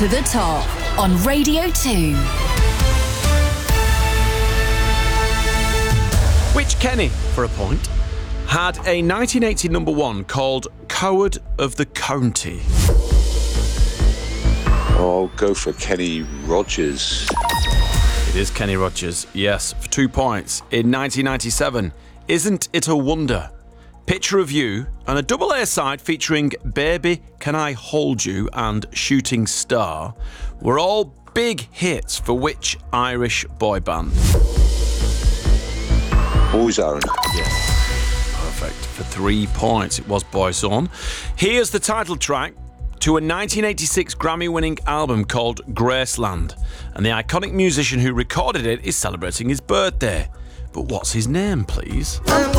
to the top on Radio 2. Which Kenny, for a point, had a 1980 number one called Coward of the County? I'll go for Kenny Rogers. It is Kenny Rogers, yes, for 2 points. In 1997, Isn't It a Wonder? Picture of You and a double A side featuring Baby Can I Hold You and Shooting Star were all big hits for which Irish boy band? Boyzone. Yes, perfect. For 3 points, it was Boyzone. Here's the title track to a 1986 Grammy-winning album called Graceland, and the iconic musician who recorded it is celebrating his birthday. But what's his name, please? I'm